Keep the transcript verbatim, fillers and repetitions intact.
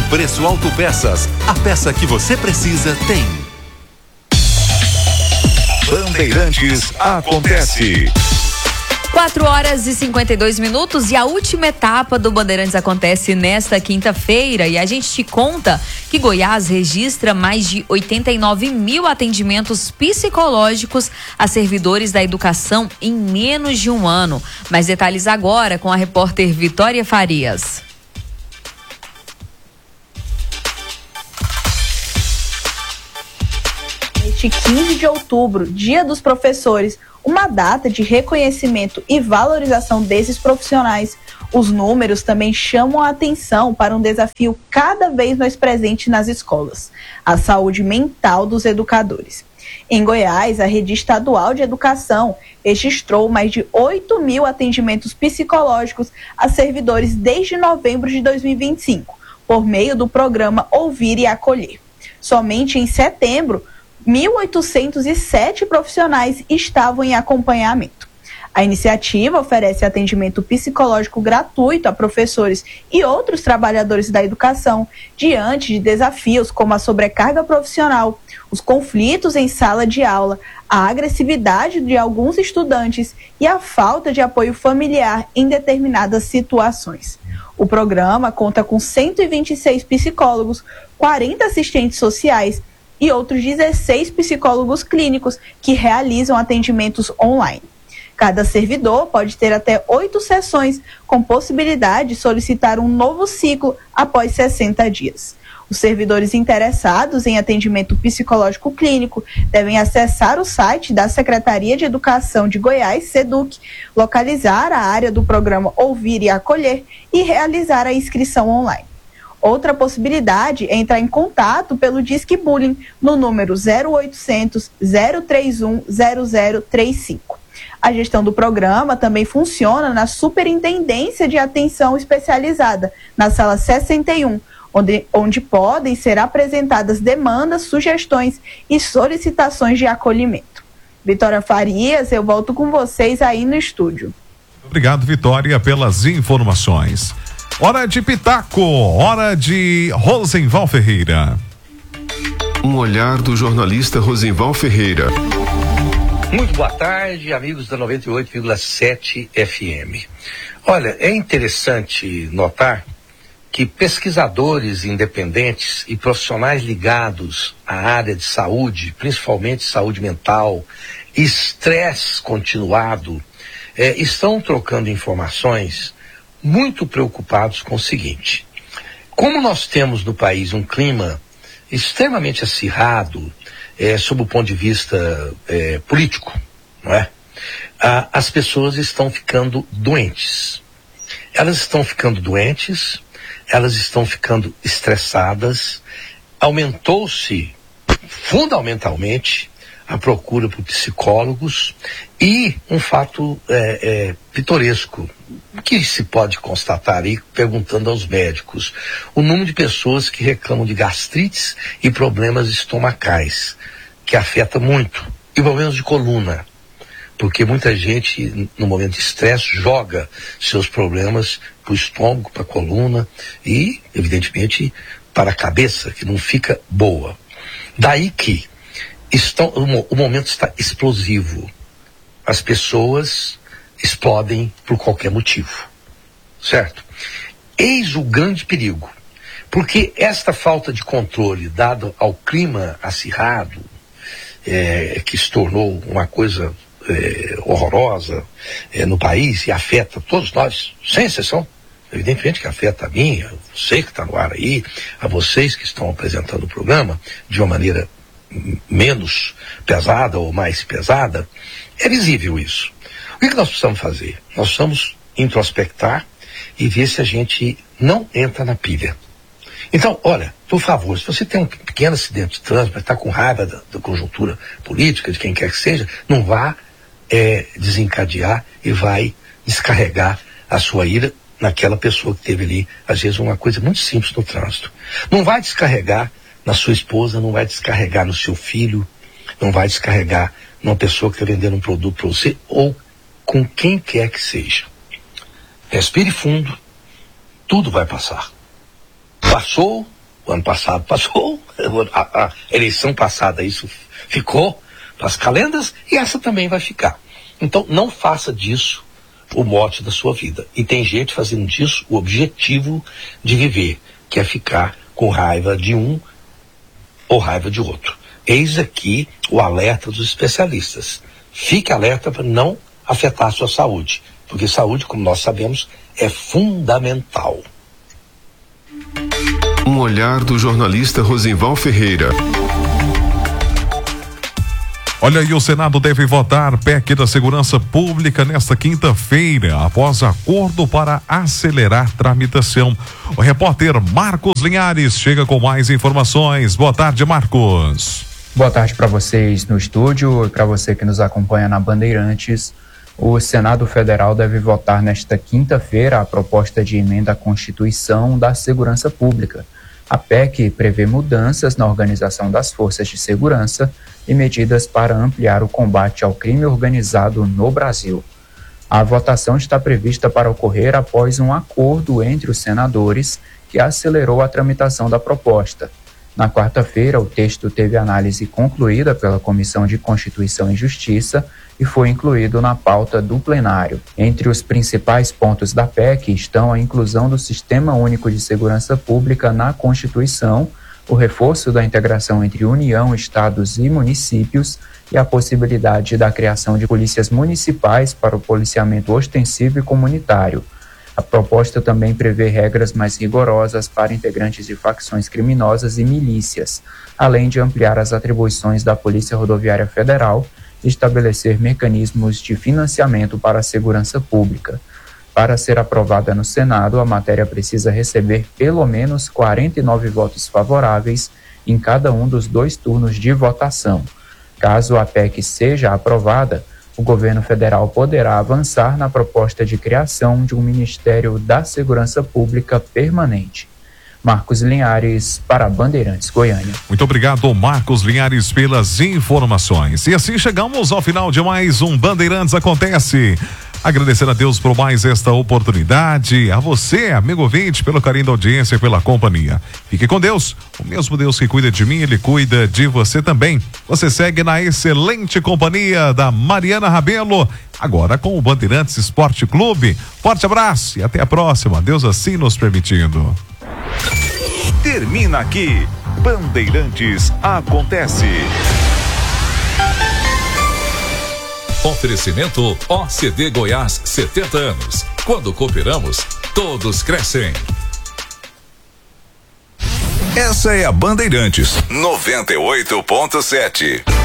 Preço Autopeças, a peça que você precisa tem. Bandeirantes acontece. quatro horas e cinquenta e dois minutos e a última etapa do Bandeirantes acontece nesta quinta-feira e a gente te conta que Goiás registra mais de oitenta e nove mil atendimentos psicológicos a servidores da educação em menos de um ano. Mais detalhes agora com a repórter Vitória Farias. Neste quinze de outubro, Dia dos Professores, uma data de reconhecimento e valorização desses profissionais, os números também chamam a atenção para um desafio cada vez mais presente nas escolas: a saúde mental dos educadores. Em Goiás, a Rede Estadual de Educação registrou mais de oito mil atendimentos psicológicos a servidores desde novembro de dois mil e vinte e cinco, por meio do programa Ouvir e Acolher. Somente em setembro, mil oitocentos e sete profissionais estavam em acompanhamento. A iniciativa oferece atendimento psicológico gratuito a professores e outros trabalhadores da educação diante de desafios como a sobrecarga profissional, os conflitos em sala de aula, a agressividade de alguns estudantes e a falta de apoio familiar em determinadas situações. O programa conta com cento e vinte e seis psicólogos, quarenta assistentes sociais e outros dezesseis psicólogos clínicos que realizam atendimentos online. Cada servidor pode ter até oito sessões, com possibilidade de solicitar um novo ciclo após sessenta dias. Os servidores interessados em atendimento psicológico clínico devem acessar o site da Secretaria de Educação de Goiás, SEDUC, localizar a área do programa Ouvir e Acolher e realizar a inscrição online. Outra possibilidade é entrar em contato pelo Disque Bullying no número zero oitocentos, zero trinta e um, zero zero trinta e cinco. A gestão do programa também funciona na Superintendência de Atenção Especializada, na sala sessenta e um, onde, onde podem ser apresentadas demandas, sugestões e solicitações de acolhimento. Vitória Farias, eu volto com vocês aí no estúdio. Obrigado, Vitória, pelas informações. Hora de Pitaco, hora de Rosenval Ferreira. Um olhar do jornalista Rosenval Ferreira. Muito boa tarde, amigos da noventa e oito vírgula sete F M. Olha, é interessante notar que pesquisadores independentes e profissionais ligados à área de saúde, principalmente saúde mental, estresse continuado, eh, estão trocando informações muito preocupados com o seguinte: como nós temos no país um clima extremamente acirrado, é, sob o ponto de vista é, político, não é? Ah, as pessoas estão ficando doentes. Elas estão ficando doentes, elas estão ficando estressadas, aumentou-se fundamentalmente a procura por psicólogos e um fato é, é, pitoresco, que se pode constatar aí perguntando aos médicos: o número de pessoas que reclamam de gastrites e problemas estomacais, que afeta muito, e problemas de coluna, porque muita gente no momento de estresse joga seus problemas para o estômago, para a coluna e, evidentemente, para a cabeça, que não fica boa. Daí que estão, o, o momento está explosivo. As pessoas explodem por qualquer motivo, certo? Eis o grande perigo, porque esta falta de controle, dado ao clima acirrado, é, que se tornou uma coisa é, horrorosa é, no país e afeta todos nós, sem exceção, evidentemente que afeta a mim, a você que está no ar aí, a vocês que estão apresentando o programa de uma maneira menos pesada ou mais pesada, é visível isso. O que, que nós precisamos fazer? Nós precisamos introspectar e ver se a gente não entra na pilha. Então, olha, por favor, se você tem um pequeno acidente de trânsito, mas está com raiva da, da conjuntura política, de quem quer que seja, não vá é, desencadear e vai descarregar a sua ira naquela pessoa que teve ali, às vezes, uma coisa muito simples no trânsito. Não vai descarregar na sua esposa, não vai descarregar no seu filho, não vai descarregar numa pessoa que está vendendo um produto para você, ou com quem quer que seja. Respire fundo, tudo vai passar. Passou, O ano passado passou, a, a eleição passada isso ficou para as calendas e essa também vai ficar. Então não faça disso o mote da sua vida. E tem gente fazendo disso o objetivo de viver, que é ficar com raiva de um ou raiva de outro. Eis aqui o alerta dos especialistas. Fique alerta para não afetar a sua saúde, porque saúde, como nós sabemos, é fundamental. Um olhar do jornalista Rosenval Ferreira. Olha aí, o Senado deve votar P E C da Segurança Pública nesta quinta-feira, após acordo para acelerar tramitação. O repórter Marcos Linhares chega com mais informações. Boa tarde, Marcos. Boa tarde para vocês no estúdio e para você que nos acompanha na Bandeirantes. O Senado Federal deve votar nesta quinta-feira a proposta de emenda à Constituição da Segurança Pública. A P E C prevê mudanças na organização das forças de segurança e medidas para ampliar o combate ao crime organizado no Brasil. A votação está prevista para ocorrer após um acordo entre os senadores que acelerou a tramitação da proposta. Na quarta-feira, o texto teve análise concluída pela Comissão de Constituição e Justiça e foi incluído na pauta do plenário. Entre os principais pontos da P E C estão a inclusão do Sistema Único de Segurança Pública na Constituição, o reforço da integração entre União, Estados e municípios e a possibilidade da criação de polícias municipais para o policiamento ostensivo e comunitário. A proposta também prevê regras mais rigorosas para integrantes de facções criminosas e milícias, além de ampliar as atribuições da Polícia Rodoviária Federal e estabelecer mecanismos de financiamento para a segurança pública. Para ser aprovada no Senado, a matéria precisa receber pelo menos quarenta e nove votos favoráveis em cada um dos dois turnos de votação. Caso a P E C seja aprovada, o governo federal poderá avançar na proposta de criação de um Ministério da Segurança Pública permanente. Marcos Linhares, para Bandeirantes, Goiânia. Muito obrigado, Marcos Linhares, pelas informações. E assim chegamos ao final de mais um Bandeirantes Acontece. Agradecer a Deus por mais esta oportunidade, a você, amigo ouvinte, pelo carinho da audiência e pela companhia. Fique com Deus, o mesmo Deus que cuida de mim, Ele cuida de você também. Você segue na excelente companhia da Mariana Rabelo, agora com o Bandeirantes Esporte Clube. Forte abraço e até a próxima, Deus assim nos permitindo. Termina aqui, Bandeirantes Acontece. Oferecimento O C D Goiás, setenta anos. Quando cooperamos, todos crescem. Essa é a Bandeirantes noventa e oito ponto sete.